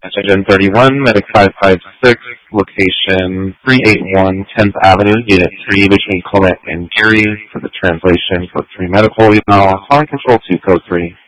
Engine 31, Medic 556, location 381 10th Avenue, Unit 3, between Clement and Geary, for the translation for 3 Medical. Now, on Control 2, Code 3.